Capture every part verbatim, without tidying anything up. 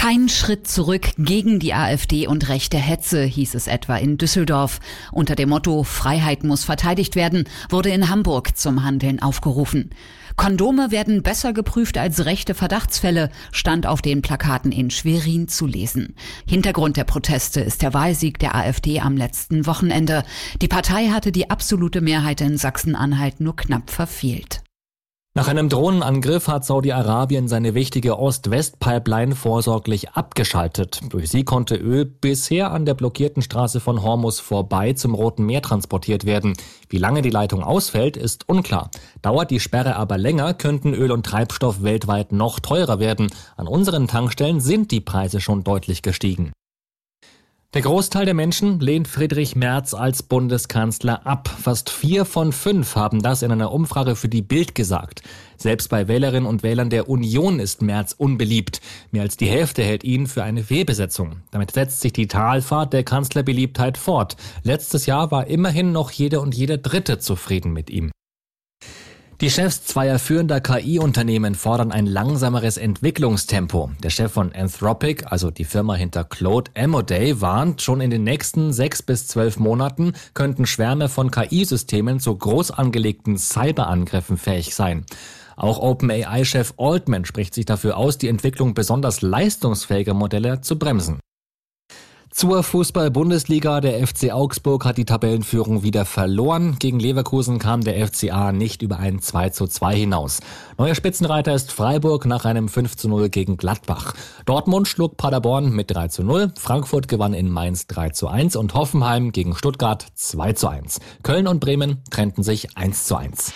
Kein Schritt zurück gegen die AfD und rechte Hetze, hieß es etwa in Düsseldorf. Unter dem Motto Freiheit muss verteidigt werden, wurde in Hamburg zum Handeln aufgerufen. Kondome werden besser geprüft als rechte Verdachtsfälle, stand auf den Plakaten in Schwerin zu lesen. Hintergrund der Proteste ist der Wahlsieg der AfD am letzten Wochenende. Die Partei hatte die absolute Mehrheit in Sachsen-Anhalt nur knapp verfehlt. Nach einem Drohnenangriff hat Saudi-Arabien seine wichtige Ost-West-Pipeline vorsorglich abgeschaltet. Durch sie konnte Öl bisher an der blockierten Straße von Hormuz vorbei zum Roten Meer transportiert werden. Wie lange die Leitung ausfällt, ist unklar. Dauert die Sperre aber länger, könnten Öl und Treibstoff weltweit noch teurer werden. An unseren Tankstellen sind die Preise schon deutlich gestiegen. Der Großteil der Menschen lehnt Friedrich Merz als Bundeskanzler ab. Fast vier von fünf haben das in einer Umfrage für die Bild gesagt. Selbst bei Wählerinnen und Wählern der Union ist Merz unbeliebt. Mehr als die Hälfte hält ihn für eine Fehlbesetzung. Damit setzt sich die Talfahrt der Kanzlerbeliebtheit fort. Letztes Jahr war immerhin noch jede und jeder Dritte zufrieden mit ihm. Die Chefs zweier führender K I-Unternehmen fordern ein langsameres Entwicklungstempo. Der Chef von Anthropic, also die Firma hinter Claude Amodei, warnt, schon in den nächsten sechs bis zwölf Monaten könnten Schwärme von K I-Systemen zu groß angelegten Cyberangriffen fähig sein. Auch OpenAI-Chef Altman spricht sich dafür aus, die Entwicklung besonders leistungsfähiger Modelle zu bremsen. Zur Fußball-Bundesliga. Der F C Augsburg hat die Tabellenführung wieder verloren. Gegen Leverkusen kam der F C A nicht über ein zwei zu zwei hinaus. Neuer Spitzenreiter ist Freiburg nach einem fünf zu null gegen Gladbach. Dortmund schlug Paderborn mit drei zu null. Frankfurt gewann in Mainz drei zu eins und Hoffenheim gegen Stuttgart zwei zu eins. Köln und Bremen trennten sich eins zu eins.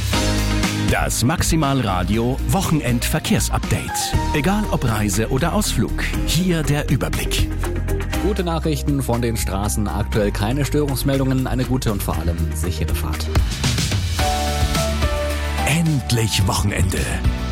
Das Maximalradio Wochenend-Verkehrsupdate. Egal ob Reise oder Ausflug, hier der Überblick. Gute Nachrichten von den Straßen, aktuell keine Störungsmeldungen, eine gute und vor allem sichere Fahrt. Endlich Wochenende.